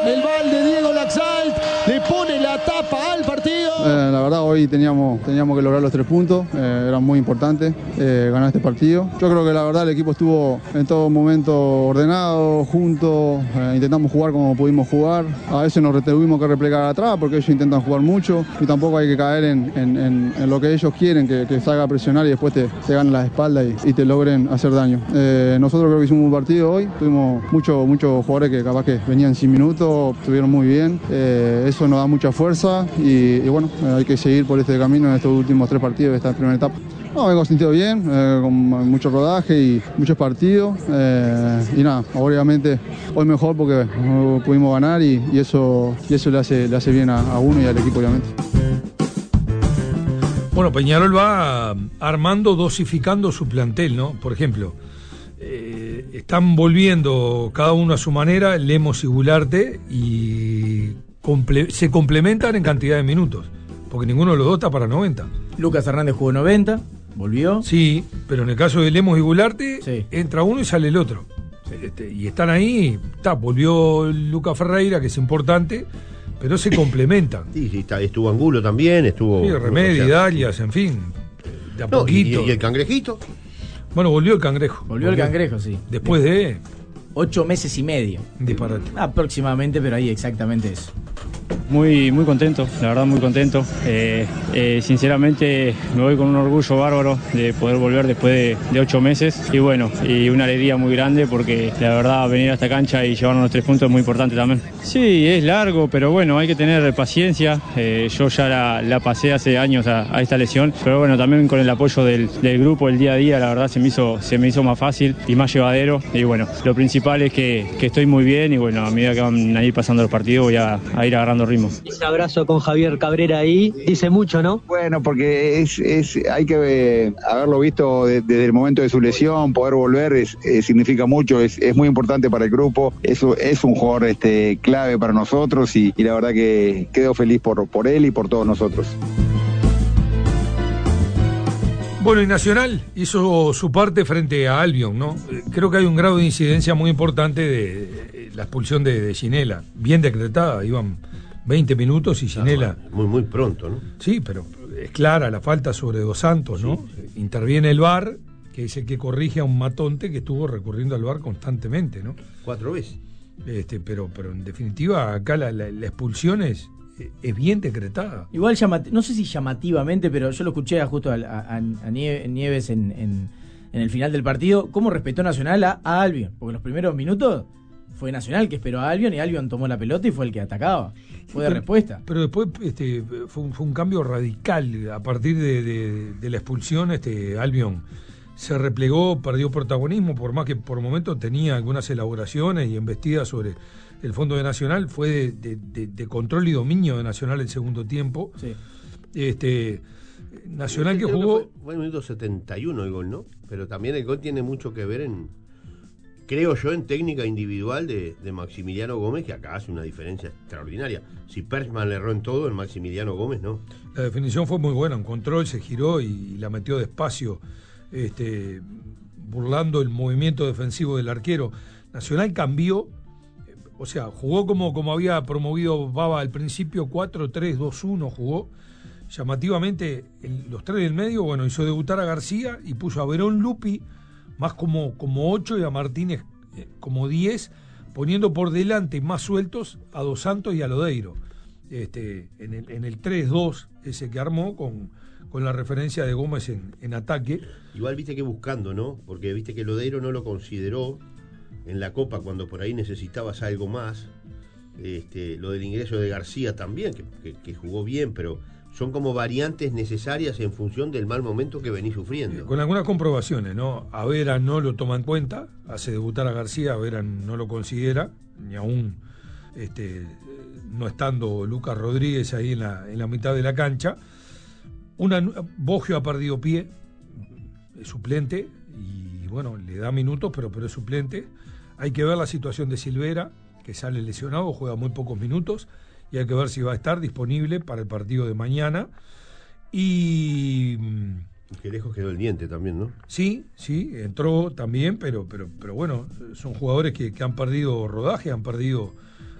El gol de Diego Laxalt le pone la tapa al partido. La verdad hoy teníamos que lograr los 3 puntos, era muy importante ganar este partido. Yo creo que la verdad el equipo estuvo en todo momento ordenado, juntos, intentamos jugar como pudimos jugar. A veces nos tuvimos que replegar atrás porque ellos intentan jugar mucho y tampoco hay que caer en lo que ellos quieren, que salga a presionar y después te ganen la espalda y te logren hacer daño. Nosotros creo que hicimos un partido hoy, tuvimos muchos jugadores que capaz que venían sin minutos, estuvieron muy bien, eso nos da mucha fuerza y bueno, hay que seguir por este camino en estos últimos 3 partidos de esta primera etapa. No, vengo sentido bien, con mucho rodaje y muchos partidos y nada, obviamente hoy mejor porque pudimos ganar y eso le hace bien a uno y al equipo obviamente. Bueno, Peñarol va armando, dosificando su plantel, ¿no? Por ejemplo, están volviendo cada uno a su manera, Lemos y Goularte, y se complementan en cantidad de minutos, porque ninguno de los dos está para 90. Lucas Hernández jugó 90, volvió. Sí, pero en el caso de Lemos y Goularte, sí, entra uno y sale el otro. Y están ahí, volvió Lucas Ferreira, que es importante, pero se complementan. Sí, estuvo Angulo también, estuvo... Sí, Remedi, Dalias, en fin, de a poquito. ¿Y el Cangrejito? Bueno, volvió el Cangrejo. Volvió el Cangrejo, sí. Después de... 8 meses y medio. Disparate. Aproximadamente, pero ahí exactamente eso. Muy contento, la verdad muy contento. Sinceramente me voy con un orgullo bárbaro de poder volver después de 8 meses y bueno, y una alegría muy grande porque la verdad venir a esta cancha y llevarnos los 3 puntos es muy importante también. Sí, es largo, pero bueno, hay que tener paciencia. Yo ya la pasé hace años a esta lesión, pero bueno, también con el apoyo del grupo, el día a día, la verdad se me hizo más fácil y más llevadero y bueno, lo principal es que estoy muy bien y bueno, a medida que van a ir pasando los partidos voy a ir agarrando ritmo. Ese abrazo con Javier Cabrera ahí dice mucho, ¿no? Bueno, porque hay que haberlo visto desde el momento de su lesión, poder volver significa mucho, es muy importante para el grupo, eso es un jugador clave para nosotros y la verdad que quedo feliz por él y por todos nosotros. Bueno, y Nacional hizo su parte frente a Albion, ¿no? Creo que hay un grado de incidencia muy importante de la expulsión de Ginela, bien decretada, iban 20 minutos y Ginela... Muy pronto, ¿no? Sí, pero es clara la falta sobre Dos Santos, ¿no? Sí. Interviene el VAR, que es el que corrige a un matonte que estuvo recurriendo al VAR constantemente, ¿no? 4 veces. Pero en definitiva, acá la expulsión es bien decretada. Igual, no sé si llamativamente, pero yo lo escuché justo a Nieves en el final del partido, cómo respetó Nacional a Albion, porque en los primeros minutos fue Nacional que esperó a Albion y Albion tomó la pelota y fue el que atacaba. Fue de respuesta. Pero después fue un cambio radical. A partir de la expulsión, Albion se replegó, perdió protagonismo, por más que por momentos tenía algunas elaboraciones y embestidas sobre el fondo de Nacional, fue de control y dominio de Nacional el segundo tiempo. Sí. Nacional que jugó... Fue en el minuto 71 el gol, ¿no? Pero también el gol tiene mucho que ver creo yo, en técnica individual de Maximiliano Gómez, que acá hace una diferencia extraordinaria. Si Persman le erró en todo, el Maximiliano Gómez no. La definición fue muy buena, un control, se giró y la metió despacio, burlando el movimiento defensivo del arquero. Nacional cambió, o sea, jugó como había promovido Baba al principio, 4-3-2-1 jugó. Llamativamente, los 3 del medio, bueno, hizo debutar a García y puso a Verón Lupi más como 8 y a Martínez como 10, poniendo por delante más sueltos a Dos Santos y a Lodeiro. En el 3-2 ese que armó con la referencia de Gómez en ataque. Igual viste que buscando, ¿no? Porque viste que Lodeiro no lo consideró en la Copa cuando por ahí necesitabas algo más. Lo del ingreso de García también, que jugó bien, pero son como variantes necesarias en función del mal momento que venís sufriendo. Con algunas comprobaciones, ¿no? Avera no lo toma en cuenta, hace debutar a García, Avera no lo considera, ni aún no estando Lucas Rodríguez ahí en la mitad de la cancha. Boggio ha perdido pie, es suplente, y bueno, le da minutos, pero es suplente. Hay que ver la situación de Silvera, que sale lesionado, juega muy pocos minutos, y hay que ver si va a estar disponible para el partido de mañana. Y que lejos quedó el Diente también, ¿no? Sí, entró también, pero bueno, son jugadores que han perdido rodaje, han perdido